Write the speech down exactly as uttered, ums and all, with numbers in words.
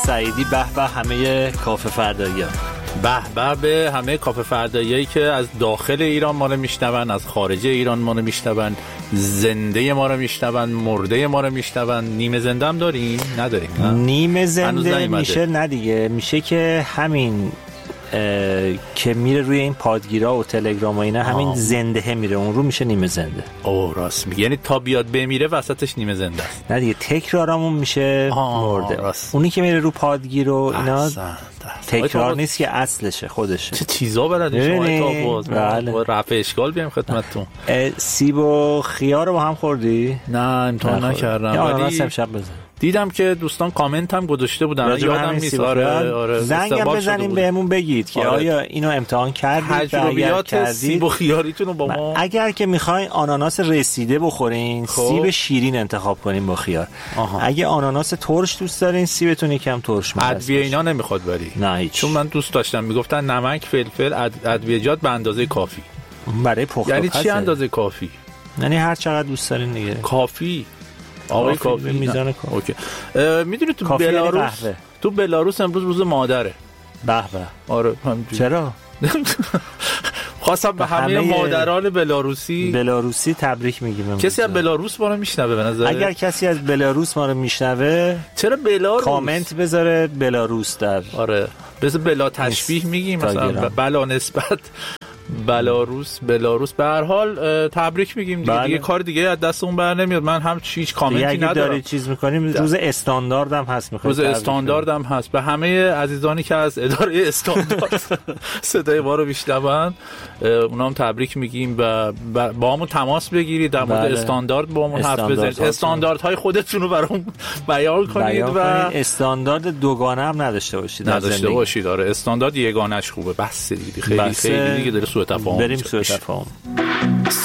سعیدی. به به همه کافه فردایی‌ها. به به به همه کافه فرداییایی که از داخل ایران ما رو میشنون، از خارج ایران ما رو میشنون، زنده ما رو میشنون، مرده ما رو میشنون. نیمه زنده هم داریم؟ نداریم. نه؟ نیمه زنده میشه نه دیگه، میشه که همین که میره روی این پادگیرا و تلگرام و اینا، همین زنده میره اون رو، میشه نیمه زنده. اوه راست میگی، یعنی تا بیاد بمیره وسطش نیمه زنده است. نه دیگه، تکرارمون میشه مرده. راست. اونی که میره رو پادگیر و اینا احسن. تکرار نیست که اصلشه خودشه. چه چیزا بلدین شما تا باز با رفع اشکال بیام خدمتتون. سیب و خیار رو با هم خوردی؟ نه امتحان نکردم، ولی امشب بزن. دیدم که دوستان کامنت هم گذاشته بودن، یادم نیست. آره آره زنگم بزنیم بهمون بگید که آره. آیا اینو امتحان کردید؟ تجربیات سیب و خیاریتون رو با ما. اگر که میخواین آناناس رسیده بخورین، خوب. سیب شیرین انتخاب کنین با خیار. آها. اگه آناناس ترش دوست دارین، سیبتون یکم ترش باشه. ادویه اینا نمیخواد بری؟ نه هیچ. چون من دوست داشتم میگفتن نمک، فلفل، ادویه‌جات به اندازه کافی. برای پخت. یعنی چی اندازه کافی؟ یعنی هر چقدر دوست دارین دیگه. کافی. آقای کافی میزان کافی. اوکی. میدونی تو بلاروس تو بلاروس امروز روز مادره. به به. آره چرا؟ خواستم به همه مادران بلاروسی بلاروسی تبریک میگیم. کسی از بلاروس ما رو میشنوه به نظر؟ اگر کسی از بلاروس ما رو میشنوه، چرا بلاروس؟ کامنت بذاره بلاروس در. آره بذار بلا تشبیه میگیم، مثلا بلا نسبت بلاروس بلاروس. به هر حال تبریک میگیم دیگه. دیگه کار دیگه از دستمون بر نمیاد. من هم هیچ کامنتی ندارم. اگه داری چیز میکنیم، روز استانداردم هست، میخوام روز استانداردم هست. به همه عزیزانی که از اداره استاندارد صدای ما رو میشنون، اونا هم تبریک میگیم و با همون تماس بگیرید، در مورد استاندارد با همون حرف بزنید، استانداردهای خودتون رو برام بیان کنید و استاندارد دوگانه هم نداشته باشید. نداشته باشید. آره استاندارد یگانه‌اش خوبه. بس دیگه خیلی خیلی دیگه داره سوء تفاهم. بریم سوء تفاهم.